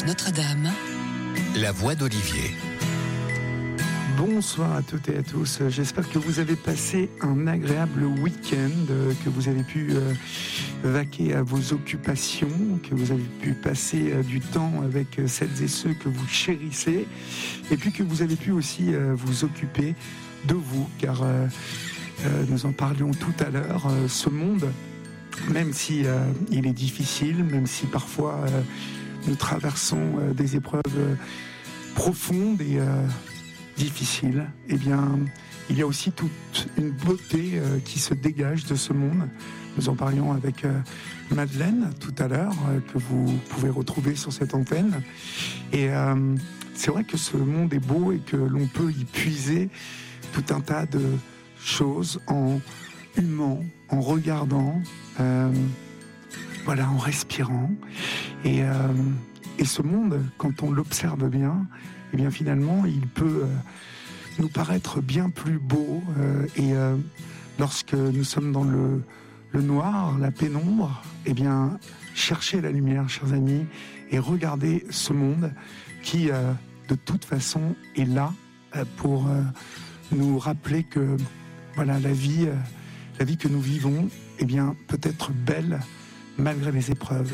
Notre-Dame, la voix d'Olivier. Bonsoir à toutes et à tous, j'espère que vous avez passé un agréable week-end, que vous avez pu vaquer à vos occupations, que vous avez pu passer du temps avec celles et ceux que vous chérissez, et puis que vous avez pu aussi vous occuper de vous, car nous en parlions tout à l'heure, ce monde, même si il est difficile, même si parfois nous traversons des épreuves profondes et difficiles, eh bien, il y a aussi toute une beauté qui se dégage de ce monde. Nous en parlions avec Madeleine tout à l'heure, que vous pouvez retrouver sur cette antenne. Et c'est vrai que ce monde est beau et que l'on peut y puiser tout un tas de choses en humant, en regardant, en respirant. Et ce monde, quand on l'observe bien, eh bien finalement, il peut nous paraître bien plus beau. Lorsque nous sommes dans le noir, la pénombre, eh bien, cherchez la lumière, chers amis, et regardez ce monde qui, de toute façon, est là pour nous rappeler que voilà, la vie que nous vivons, eh bien, peut être belle malgré les épreuves.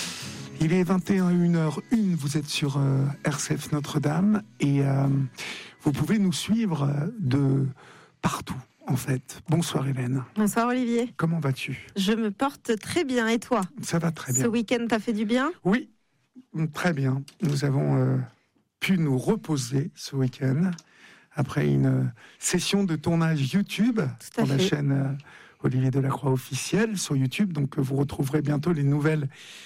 Il est 21h01, vous êtes sur RCF Notre-Dame et vous pouvez nous suivre de partout, en fait. Bonsoir Hélène. Bonsoir Olivier. Comment vas-tu ? Je me porte très bien, et toi ? Ça va très bien. Ce week-end t'a fait du bien ? Oui, très bien. Nous avons pu nous reposer ce week-end après une session de tournage YouTube pour la chaîne Olivier Delacroix officielle sur YouTube. Donc vous retrouverez bientôt les nouvelles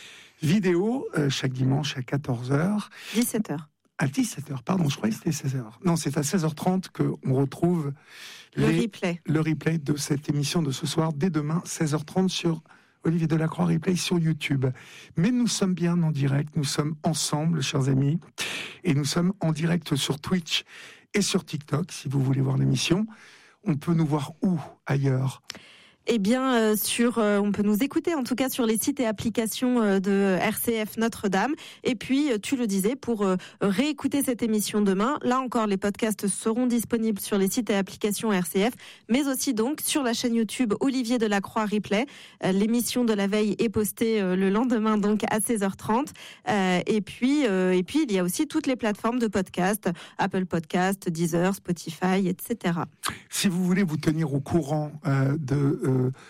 vidéos chaque dimanche à 14h. 17h. À 17h, pardon, je croyais que c'était 16h. Non, c'est à 16h30 qu'on retrouve le replay de cette émission de ce soir, dès demain, 16h30 sur Olivier Delacroix Replay sur YouTube. Mais nous sommes bien en direct, nous sommes ensemble, chers amis, et nous sommes en direct sur Twitch et sur TikTok, si vous voulez voir l'émission. On peut nous voir où ailleurs ? Eh bien, on peut nous écouter en tout cas sur les sites et applications de RCF Notre-Dame. Et puis, tu le disais, pour réécouter cette émission demain, là encore, les podcasts seront disponibles sur les sites et applications RCF, mais aussi donc sur la chaîne YouTube Olivier Delacroix Replay. L'émission de la veille est postée le lendemain, donc à 16h30. Et puis, il y a aussi toutes les plateformes de podcasts, Apple Podcasts, Deezer, Spotify, etc. Si vous voulez vous tenir au courant de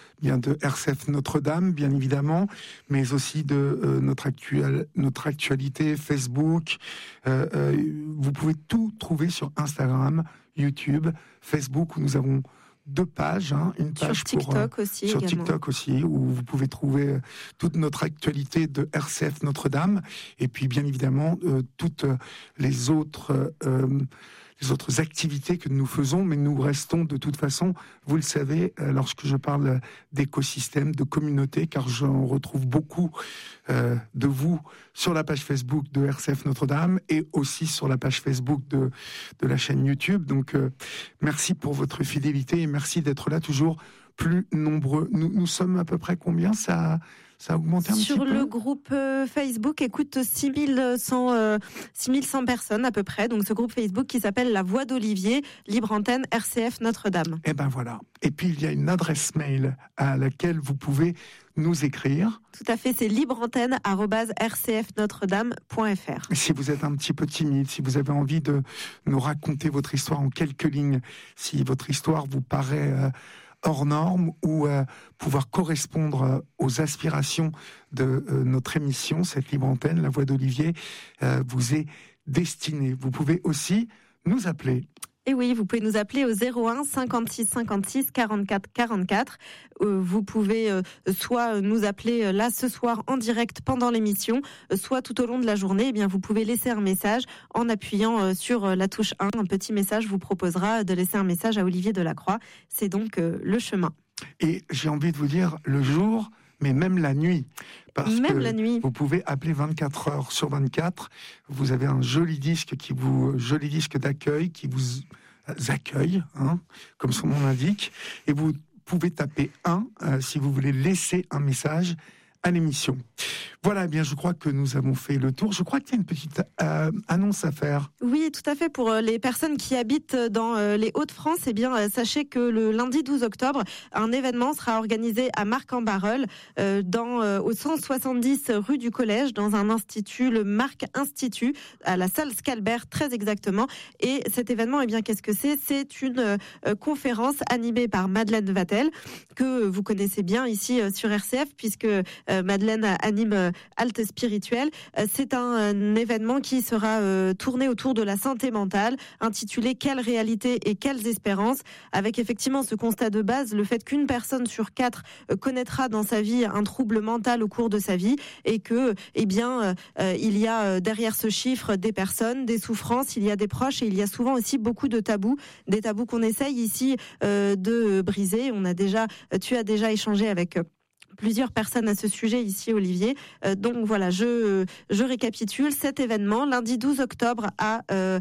RCF Notre-Dame, bien évidemment, mais aussi de notre actualité Facebook. Vous pouvez tout trouver sur Instagram, YouTube, Facebook, où nous avons 2 pages, une page sur TikTok sur TikTok aussi, où vous pouvez trouver toute notre actualité de RCF Notre-Dame, et puis bien évidemment toutes les autres activités que nous faisons, mais nous restons de toute façon, vous le savez, lorsque je parle d'écosystème, de communauté, car j'en retrouve beaucoup de vous sur la page Facebook de RCF Notre-Dame et aussi sur la page Facebook de la chaîne YouTube. Donc merci pour votre fidélité et merci d'être là toujours plus nombreux. Nous sommes à peu près combien ? Ça a augmenté un petit peu ? Sur le groupe Facebook, écoute, 6100 personnes à peu près. Donc ce groupe Facebook qui s'appelle La Voix d'Olivier, libre antenne RCF Notre-Dame. Et ben voilà. Et puis il y a une adresse mail à laquelle vous pouvez nous écrire. Tout à fait, c'est libreantenne@rcfnotredame.fr. Si vous êtes un petit peu timide, si vous avez envie de nous raconter votre histoire en quelques lignes, si votre histoire vous paraît hors norme ou pouvoir correspondre aux aspirations de notre émission, cette libre antenne, La Voix d'Olivier, vous est destinée. Vous pouvez aussi nous appeler. Et oui, vous pouvez nous appeler au 01 56 56 44 44. Vous pouvez soit nous appeler là ce soir en direct pendant l'émission, soit tout au long de la journée. Eh bien, vous pouvez laisser un message en appuyant sur la touche 1. Un petit message vous proposera de laisser un message à Olivier Delacroix. C'est donc le chemin. Et j'ai envie de vous dire le jour, mais même la nuit. Parce même que la nuit. Vous pouvez appeler 24 heures sur 24. Vous avez un joli disque d'accueil qui vous accueille, comme son nom l'indique. Et vous pouvez taper 1 si vous voulez laisser un message à l'émission. Voilà, eh bien, je crois que nous avons fait le tour. Je crois qu'il y a une petite annonce à faire. Oui, tout à fait. Pour les personnes qui habitent dans les Hauts-de-France, eh bien, sachez que le lundi 12 octobre, un événement sera organisé à Marc-en-Barœul, au 170 rue du Collège, dans un institut, le Marc Institut, à la salle Scalbert, très exactement. Et cet événement, eh bien, qu'est-ce que c'est ? C'est une conférence animée par Madeleine Vatel, que vous connaissez bien ici sur RCF, puisque Madeleine anime Halte Spirituelle. C'est un événement qui sera tourné autour de la santé mentale, intitulé « Quelle réalité et quelles espérances ?» avec effectivement ce constat de base, le fait qu'une personne sur 4 connaîtra dans sa vie un trouble mental au cours de sa vie, et que, eh bien, il y a derrière ce chiffre des personnes, des souffrances, il y a des proches, et il y a souvent aussi beaucoup de tabous, des tabous qu'on essaye ici de briser. Tu as déjà échangé avec plusieurs personnes à ce sujet ici, Olivier. Donc voilà, je récapitule cet événement, lundi 12 octobre à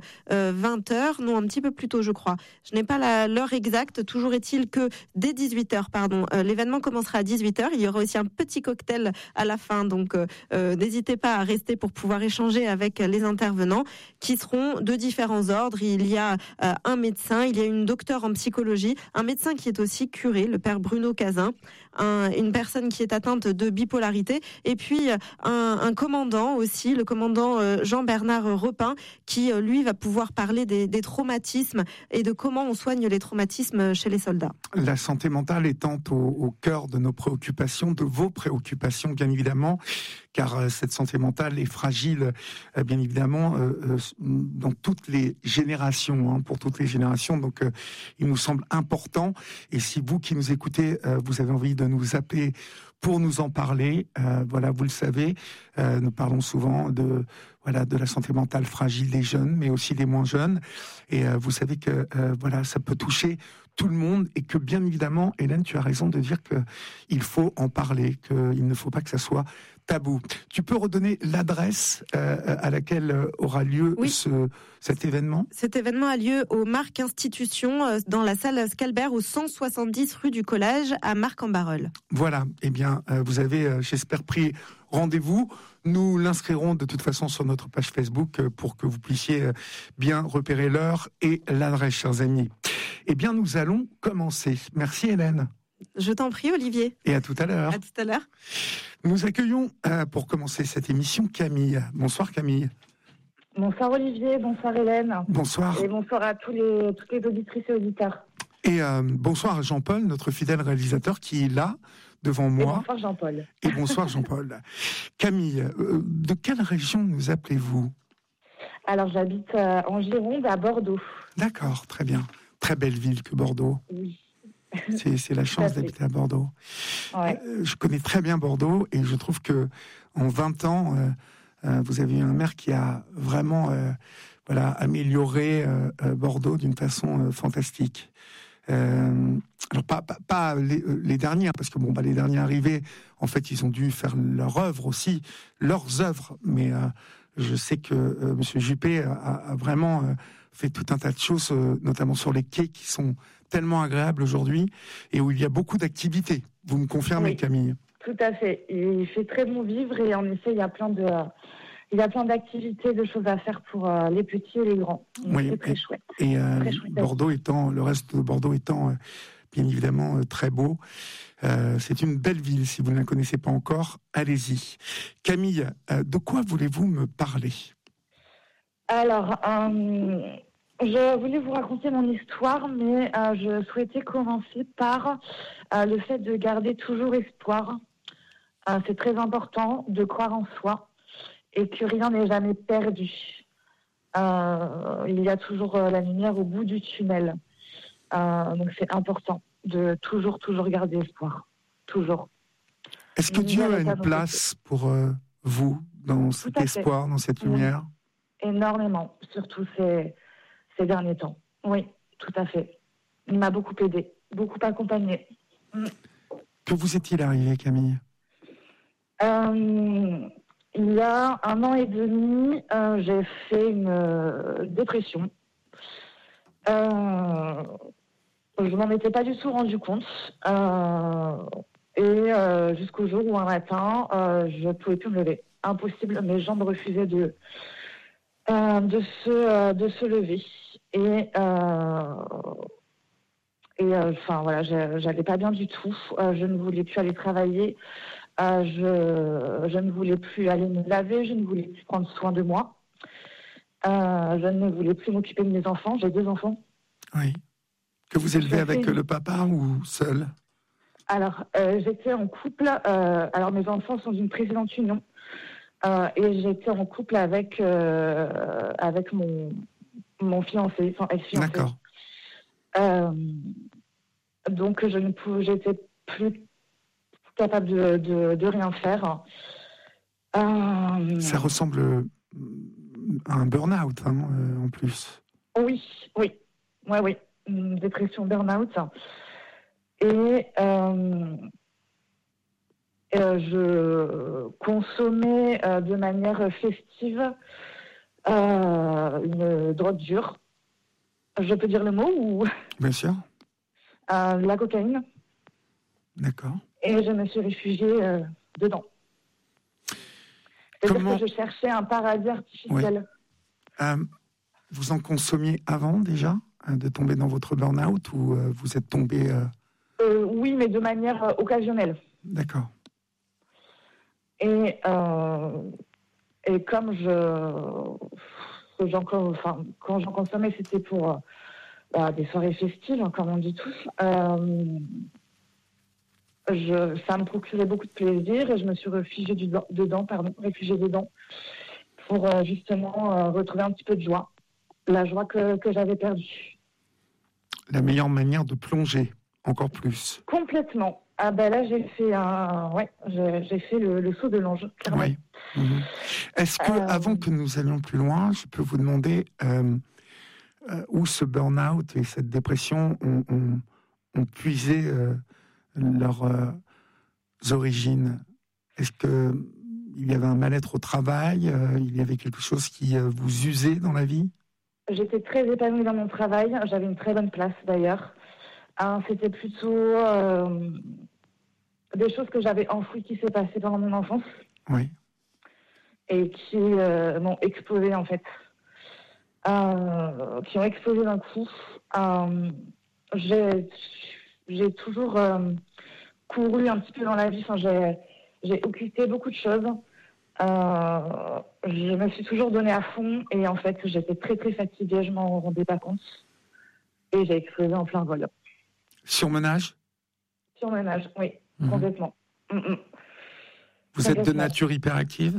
20h, non, un petit peu plus tôt, je crois. Je n'ai pas l'heure exacte, toujours est-il que dès 18h, l'événement commencera à 18h. Il y aura aussi un petit cocktail à la fin, donc n'hésitez pas à rester pour pouvoir échanger avec les intervenants qui seront de différents ordres. Il y a un médecin, il y a une docteure en psychologie, un médecin qui est aussi curé, le père Bruno Cazin, une personne qui est atteinte de bipolarité, et puis un commandant aussi, le commandant Jean-Bernard Repin, qui lui va pouvoir parler des traumatismes et de comment on soigne les traumatismes chez les soldats. La santé mentale étant au cœur de nos préoccupations, de vos préoccupations bien évidemment, car cette santé mentale est fragile bien évidemment dans toutes les générations, pour toutes les générations, donc il nous semble important, et si vous qui nous écoutez, vous avez envie de nous appeler pour nous en parler, voilà, vous le savez, nous parlons souvent de la santé mentale fragile des jeunes, mais aussi des moins jeunes, et vous savez que ça peut toucher tout le monde, et que bien évidemment, Hélène, tu as raison de dire qu'il faut en parler, qu'il ne faut pas que ça soit tabou. Tu peux redonner l'adresse à laquelle aura lieu cet événement ? Cet événement a lieu au Marc Institution, dans la salle Scalbert, au 170 rue du Collège, à Marc-en-Barœul. Voilà, eh bien, vous avez, j'espère, pris rendez-vous. Nous l'inscrirons de toute façon sur notre page Facebook pour que vous puissiez bien repérer l'heure et l'adresse, chers amis. Eh bien, nous allons commencer. Merci Hélène. Je t'en prie, Olivier. Et à tout à l'heure. À tout à l'heure. Nous accueillons, pour commencer cette émission, Camille. Bonsoir Camille. Bonsoir Olivier, bonsoir Hélène. Bonsoir. Et bonsoir à toutes les auditrices et auditeurs. Et bonsoir à Jean-Paul, notre fidèle réalisateur, qui est là, devant moi. Et bonsoir Jean-Paul. Et bonsoir Jean-Paul. Camille, de quelle région nous appelez-vous ? Alors j'habite en Gironde, à Bordeaux. D'accord, très bien. Très belle ville que Bordeaux. Oui. C'est la chance d'habiter à Bordeaux. Ouais. Je connais très bien Bordeaux, et je trouve que en 20 ans, vous avez eu un maire qui a vraiment amélioré Bordeaux d'une façon fantastique. Alors pas les derniers, parce que les derniers arrivés, en fait, ils ont dû faire leur œuvre aussi, leurs œuvres, mais je sais que Monsieur Juppé a vraiment fait tout un tas de choses, notamment sur les quais, qui sont tellement agréables aujourd'hui, et où il y a beaucoup d'activités. Vous me confirmez, oui, Camille ? Tout à fait. Il fait très bon vivre, et en effet, il y a plein d'activités, de choses à faire pour les petits et les grands. Donc oui, c'est très chouette. Et très chouette. Le reste de Bordeaux étant bien évidemment très beau. C'est une belle ville. Si vous ne la connaissez pas encore, allez-y. Camille, de quoi voulez-vous me parler ? Alors, je voulais vous raconter mon histoire, mais je souhaitais commencer par le fait de garder toujours espoir. C'est très important de croire en soi et que rien n'est jamais perdu. Il y a toujours la lumière au bout du tunnel. Donc c'est important de toujours garder espoir. Toujours. Est-ce que Dieu a une place pour vous dans cet espoir, dans cette lumière ? Énormément, surtout ces derniers temps. Oui, tout à fait. Il m'a beaucoup aidé, beaucoup accompagné. Que vous est-il arrivé, Camille ? Il y a 1 an et demi, j'ai fait une dépression. Je m'en étais pas du tout rendu compte. Et jusqu'au jour où un matin, je ne pouvais plus me lever. Impossible, mes jambes refusaient de se lever. Enfin voilà, j'allais pas bien du tout. Je ne voulais plus aller travailler. Je ne voulais plus aller me laver. Je ne voulais plus prendre soin de moi. Je ne voulais plus m'occuper de mes enfants. J'ai 2 enfants. Oui. Que vous élevez avec le papa ou seul? Alors, j'étais en couple. Alors, mes enfants sont d'une précédente union. Et j'étais en couple avec mon fiancé, enfin ex-fiancé. D'accord. Donc, j'étais plus capable de rien faire. Ça ressemble à un burn-out, en plus. Oui. Une dépression burn-out. Et je consommais de manière festive une drogue dure. Je peux dire le mot ou... Bien sûr. La cocaïne. D'accord. Et je me suis réfugiée dedans. C'est-à-dire que je cherchais un paradis artificiel. Ouais. Vous en consommiez avant déjà de tomber dans votre burn-out ou vous êtes tombé... Oui, mais de manière occasionnelle. D'accord. Et comme quand j'en consommais, c'était pour des soirées festives, comme on dit tous. Ça me procurait beaucoup de plaisir et je me suis réfugiée dedans pour justement retrouver un petit peu de joie, la joie que j'avais perdue. La meilleure manière de plonger encore plus. Complètement. Ah ben là j'ai fait j'ai fait le saut de l'ange. Oui. Mmh. Est-ce que avant que nous allions plus loin, je peux vous demander où ce burn-out et cette dépression ont puisé leurs origines? Est-ce que il y avait un mal-être au travail? Il y avait quelque chose qui vous usait dans la vie? J'étais très épanouie dans mon travail. J'avais une très bonne place d'ailleurs. C'était plutôt des choses que j'avais enfouies qui s'est passé pendant mon enfance. Oui. Et qui m'ont explosé en fait. Qui ont explosé d'un coup. J'ai toujours couru un petit peu dans la vie. Enfin, j'ai occupé beaucoup de choses. Je me suis toujours donnée à fond et en fait, j'étais très très fatiguée. Je m'en rendais pas compte. Et j'ai explosé en plein vol. Surmenage? Surmenage, oui, complètement. Vous êtes de nature hyperactive?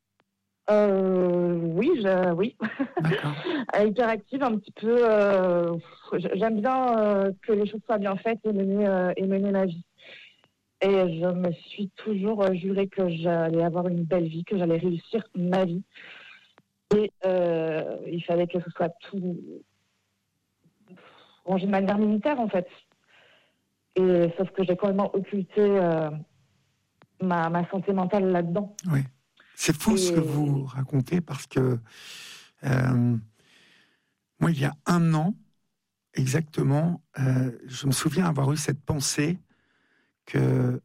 Oui. D'accord. Hyperactive, un petit peu. J'aime bien que les choses soient bien faites et mener ma vie. Et je me suis toujours juré que j'allais avoir une belle vie, que j'allais réussir ma vie. Et il fallait que ce soit tout rangé de manière militaire, en fait. Et sauf que j'ai complètement occulté ma santé mentale là-dedans. Oui. C'est fou ce que vous racontez parce que moi, il y a 1 an, exactement, je me souviens avoir eu cette pensée que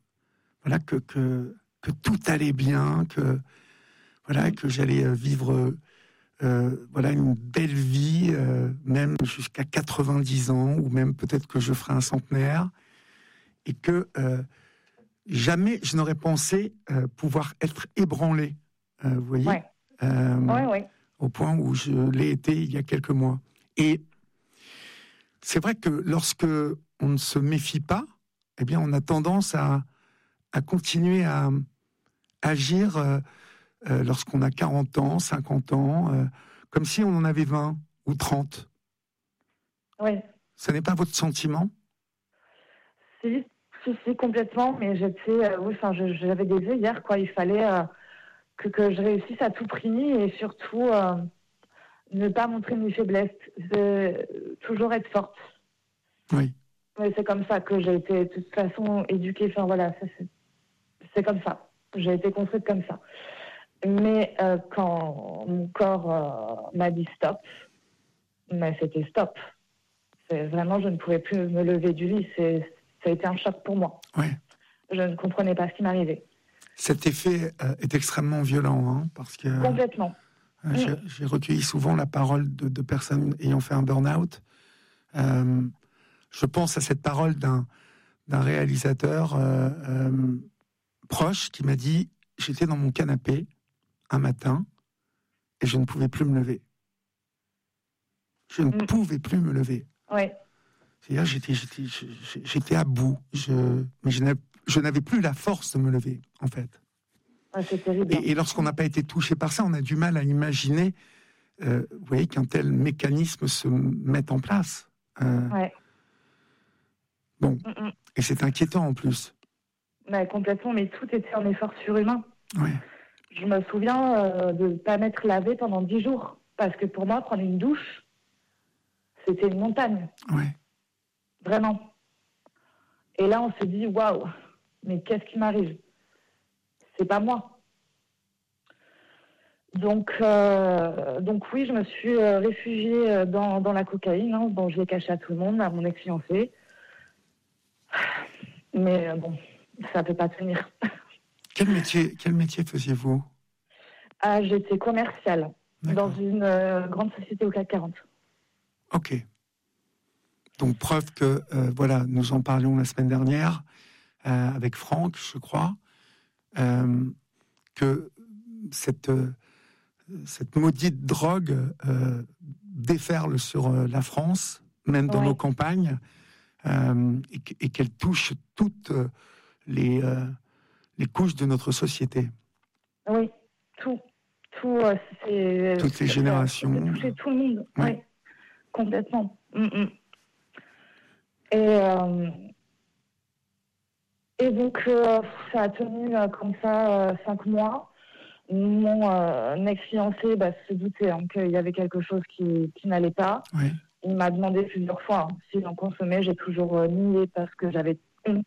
tout allait bien, que j'allais vivre une belle vie, même jusqu'à 90 ans, ou même peut-être que je ferai un centenaire, et que jamais je n'aurais pensé pouvoir être ébranlé, vous voyez, ouais. Au point où je l'ai été il y a quelques mois. Et c'est vrai que lorsque on ne se méfie pas, eh bien, on a tendance à continuer à agir lorsqu'on a 40 ans, 50 ans, comme si on en avait 20 ou 30. Oui. Ce n'est pas votre sentiment? Si, complètement, mais j'avais des œillères, quoi. Il fallait que je réussisse à tout prix et surtout ne pas montrer mes faiblesses, toujours être forte. Oui. Mais c'est comme ça que j'ai été de toute façon éduquée. Enfin voilà, c'est comme ça. J'ai été construite comme ça. Mais quand mon corps m'a dit stop, mais c'était stop. Vraiment, je ne pouvais plus me lever du lit. Ça a été un choc pour moi. Oui. Je ne comprenais pas ce qui m'arrivait. Cet effet est extrêmement violent, hein, parce que Complètement. j'ai recueilli souvent la parole de personnes ayant fait un burn-out. Je pense à cette parole d'un réalisateur proche qui m'a dit « J'étais dans mon canapé un matin et je ne pouvais plus me lever. Je ne pouvais plus me lever. » Oui. C'est-à-dire j'étais à bout, mais je n'avais plus la force de me lever, en fait. C'est terrible. Et lorsqu'on n'a pas été touché par ça, on a du mal à imaginer, vous voyez, qu'un tel mécanisme se mette en place. Bon, et c'est inquiétant en plus. Complètement, mais tout était un effort surhumain. Ouais. Je me souviens de ne pas m'être lavée pendant 10 jours. Parce que pour moi, prendre une douche, c'était une montagne. Ouais. Vraiment. Et là, on se dit, waouh, mais qu'est-ce qui m'arrive? C'est pas moi. Donc oui, je me suis réfugiée dans la cocaïne. Hein. Bon, je l'ai caché à tout le monde, à mon ex-fiancé. Mais bon, ça ne peut pas tenir. Quel métier faisiez-vous? J'étais commerciale dans une grande société au CAC 40. Ok. Donc preuve que, voilà, nous en parlions la semaine dernière avec Franck, je crois, que cette maudite drogue déferle sur la France, même dans nos campagnes, et qu'elle touche toutes les couches de notre société. Oui, c'est... Toutes les générations. Ça touché tout le monde, oui, complètement. Et donc, ça a tenu comme ça 5 mois. Mon ex-fiancé se doutait qu'il y avait quelque chose qui n'allait pas. Oui. Il m'a demandé plusieurs fois s'il en consommait. J'ai toujours nié parce que j'avais honte.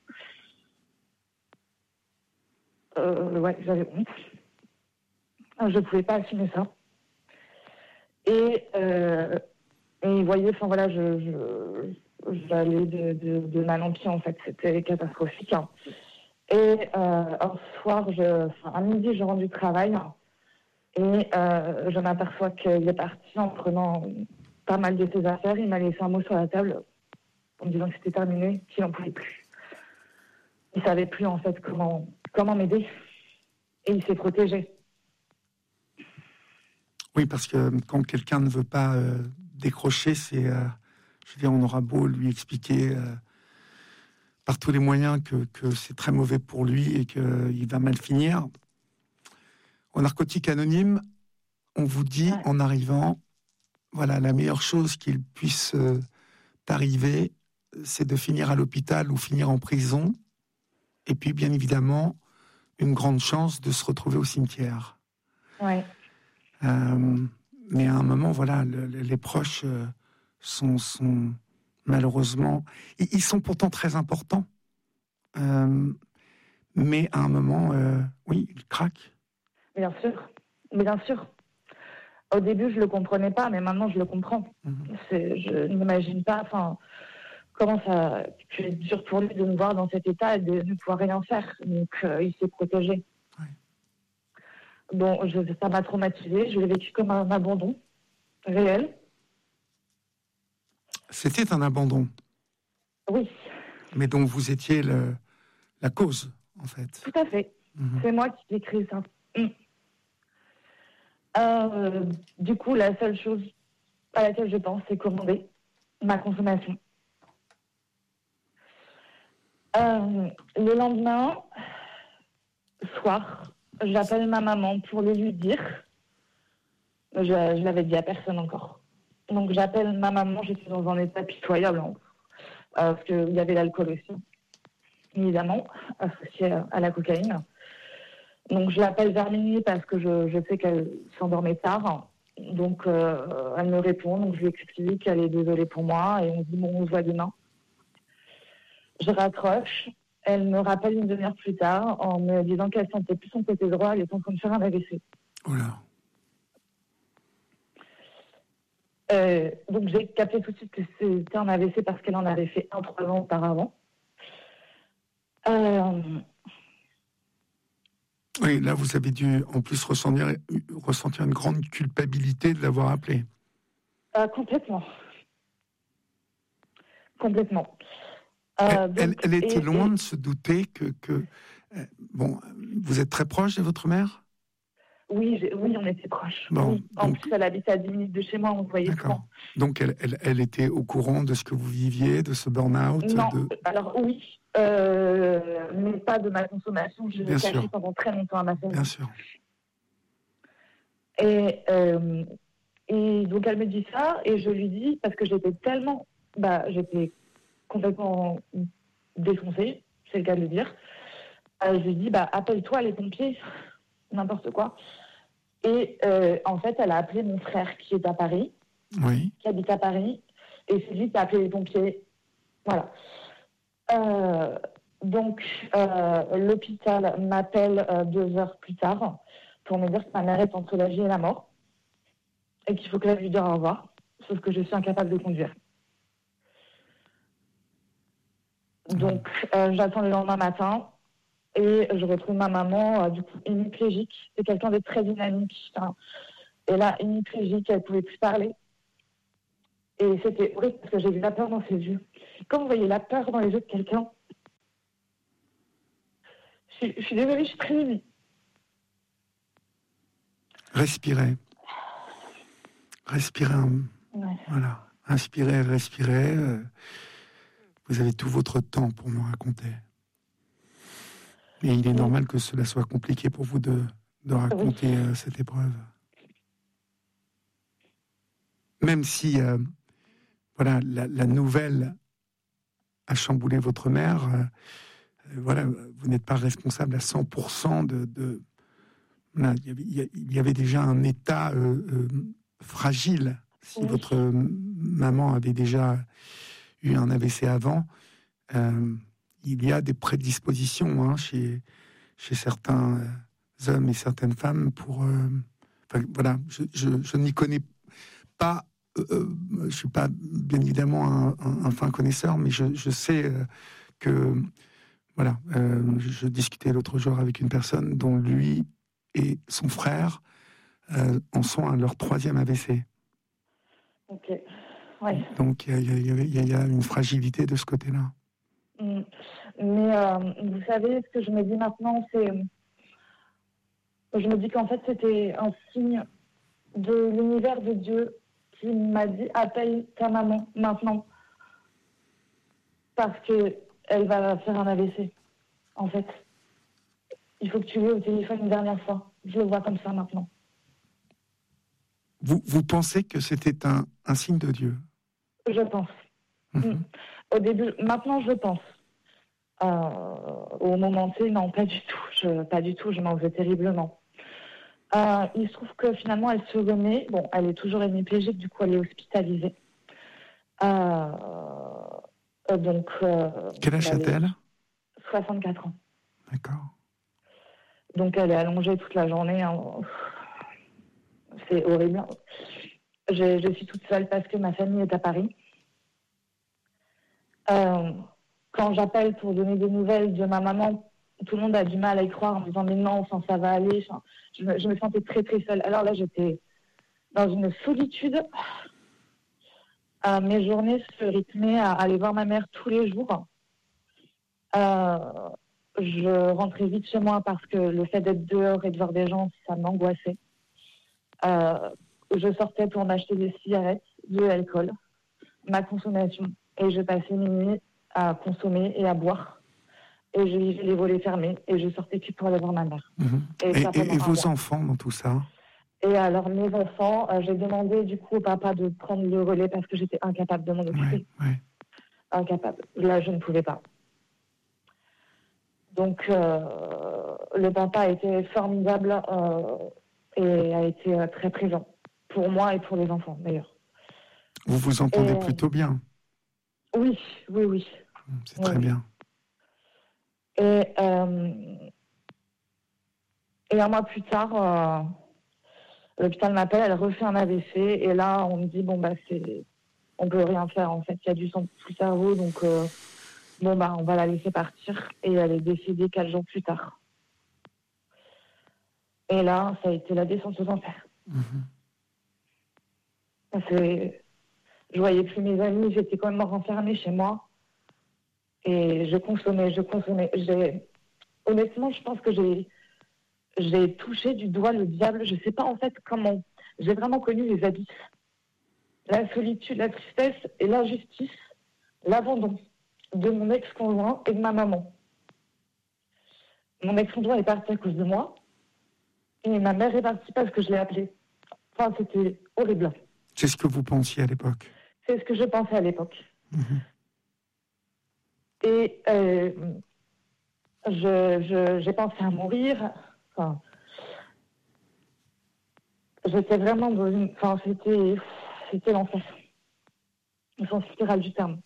J'avais honte. Je ne pouvais pas assumer ça. Et vous voyez, enfin voilà, j'allais de mal en pis, en fait. C'était catastrophique. Hein. Et un soir, à midi, je rentre du travail et je m'aperçois qu'il est parti en prenant pas mal de ses affaires. Il m'a laissé un mot sur la table en me disant que c'était terminé, qu'il n'en pouvait plus. Il ne savait plus, en fait, comment m'aider. Et il s'est protégé. Oui, parce que quand quelqu'un ne veut pas décrocher, je veux dire, on aura beau lui expliquer par tous les moyens que c'est très mauvais pour lui et qu'il va mal finir. Au Narcotique Anonyme, on vous dit en arrivant, voilà, la meilleure chose qu'il puisse t'arriver, c'est de finir à l'hôpital ou finir en prison. Et puis, bien évidemment, une grande chance de se retrouver au cimetière. Ouais. Mais à un moment, voilà, les proches sont malheureusement... Ils sont pourtant très importants. Mais à un moment, oui, ils craquent. Bien sûr. Au début, je ne le comprenais pas, mais maintenant, je le comprends. Je n'imagine pas comment ça peut être dur pour lui de me voir dans cet état et de ne pouvoir rien faire. Donc, il s'est protégé. Ouais. Bon, ça m'a traumatisée. Je l'ai vécu comme un abandon réel. C'était un abandon. Oui. Mais dont vous étiez la cause, en fait. Tout à fait. C'est moi qui ai créé ça. Du coup, la seule chose à laquelle je pense, c'est commander ma consommation. Le lendemain, soir, j'appelle ma maman pour le lui dire. Je l'avais dit à personne encore. Donc j'appelle ma maman, j'étais dans un état pitoyable, parce qu'il y avait l'alcool aussi, évidemment, associé à la cocaïne. Donc je l'appelle vers minuit parce que je sais qu'elle s'endormait tard. Donc elle me répond, donc je lui explique qu'elle est désolée pour moi et on se dit bon, on se voit demain. Je raccroche, elle me rappelle une demi-heure plus tard en me disant qu'elle sentait plus son côté droit, elle était en train de faire un AVC. Oh là. Donc j'ai capté tout de suite que c'était un AVC parce qu'elle en avait fait 3 ans auparavant. Oui, là, vous avez dû en plus ressentir une grande culpabilité de l'avoir appelé. Complètement. Complètement. Elle était loin de se douter que bon, vous êtes très proche de votre mère ? Oui, on était proches. Bon, oui. En plus, elle habitait à 10 minutes de chez moi, on se voyait souvent. Donc, elle était au courant de ce que vous viviez, de ce burn-out ? Non, alors oui, mais pas de ma consommation. Je l'ai caché pendant très longtemps à ma famille. Bien sûr. Et donc, elle me dit ça, et je lui dis, parce que j'étais complètement défoncée, c'est le cas de le dire. Je lui dis, appelle-toi les pompiers, n'importe quoi. Et en fait, elle a appelé mon frère qui est à Paris, qui habite à Paris, et c'est lui qui a appelé les pompiers. Voilà. Donc, l'hôpital m'appelle 2 heures plus tard pour me dire que ma mère est entre la vie et la mort et qu'il faut que j'aille lui dire au revoir, sauf que je suis incapable de conduire. Donc, j'attends le lendemain matin et je retrouve ma maman, du coup, hémiplégique. C'est quelqu'un de très dynamique. Et là, hémiplégique, elle ne pouvait plus parler. Et c'était horrible parce que j'ai vu la peur dans ses yeux. Quand vous voyez la peur dans les yeux de quelqu'un, je suis désolée, je suis très émue. Respirez. Voilà. Inspirez, respirez. Vous avez tout votre temps pour me raconter. Et il est normal que cela soit compliqué pour vous de raconter cette épreuve. Même si la nouvelle a chamboulé votre mère, vous n'êtes pas responsable à 100% de il y avait déjà un état fragile. Si votre maman avait déjà eu un AVC avant, il y a des prédispositions chez certains hommes et certaines femmes pour... je n'y connais pas, je ne suis pas bien évidemment un fin connaisseur, mais je sais que... je discutais l'autre jour avec une personne dont lui et son frère en sont à leur 3e AVC. Ok, ouais. Donc il y a une fragilité de ce côté-là. Mais vous savez, ce que je me dis maintenant, c'est... Je me dis qu'en fait, c'était un signe de l'univers de Dieu qui m'a dit « Appelle ta maman maintenant. » Parce qu'elle va faire un AVC, en fait. Il faut que tu l'aies au téléphone une dernière fois. Je le vois comme ça maintenant. Vous pensez que c'était un signe de Dieu ? Je pense. Au début, maintenant je pense. Au moment T, non, pas du tout. Je m'en veux terriblement. Il se trouve que finalement, elle se remet. Bon, elle est toujours hémiplégique, du coup, elle est hospitalisée. Donc. Quel âge a-t-elle ? 64 ans. D'accord. Donc, elle est allongée toute la journée. C'est horrible. Je suis toute seule parce que ma famille est à Paris. Quand j'appelle pour donner des nouvelles de ma maman, tout le monde a du mal à y croire en me disant mais non, ça va aller. Je me sentais très très seule. Alors là, j'étais dans une solitude. Mes journées se rythmaient à aller voir ma mère tous les jours. Je rentrais vite chez moi parce que le fait d'être dehors et de voir des gens, ça m'angoissait. Je sortais pour m'acheter des cigarettes, de l'alcool, ma consommation. Et je passais minuit à consommer et à boire. Et je vivais les volets fermés. Et je sortais plus pour aller voir ma mère. Et vos enfants dans tout ça ? Et alors, mes enfants, j'ai demandé du coup au papa de prendre le relais parce que j'étais incapable de m'en occuper. Incapable. Là, je ne pouvais pas. Donc, le papa a été formidable et a été très présent. Pour moi et pour les enfants, d'ailleurs. Vous vous entendez plutôt bien ? Oui. C'est très bien. Et un mois plus tard, l'hôpital m'appelle, elle refait un AVC, et là, on me dit, on peut rien faire, en fait, il y a du sang sous le cerveau, donc Bon, on va la laisser partir. Et elle est décédée 4 jours plus tard. Et là, ça a été la descente aux enfers. Parce que je voyais plus mes amis, j'étais quand même renfermée chez moi. Et je consommais. Honnêtement, je pense que j'ai touché du doigt le diable. Je sais pas en fait comment. J'ai vraiment connu les abysses. La solitude, la tristesse et l'injustice, l'abandon de mon ex-conjoint et de ma maman. Mon ex-conjoint est parti à cause de moi. Et ma mère est partie parce que je l'ai appelée. Enfin, c'était horrible. C'est ce que vous pensiez à l'époque? C'est ce que je pensais à l'époque. Et j'ai pensé à mourir. Enfin, j'étais vraiment dans une... Enfin, c'était l'enfer. Au sens littéral du terme.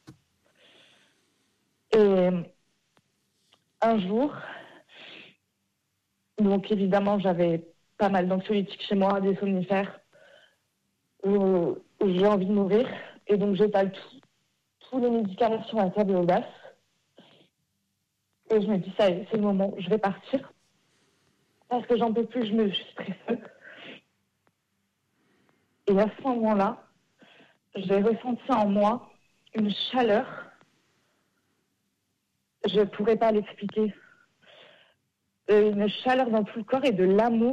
Et un jour, donc évidemment, j'avais pas mal d'anxiolytiques chez moi, des somnifères, où j'ai envie de mourir. Et donc, j'étale tous les médicaments sur la table basse. Et je me dis, ça y est, c'est le moment, je vais partir. Parce que j'en peux plus, je suis très seule. Et à ce moment-là, j'ai ressenti en moi une chaleur. Je ne pourrais pas l'expliquer. Une chaleur dans tout le corps et de l'amour.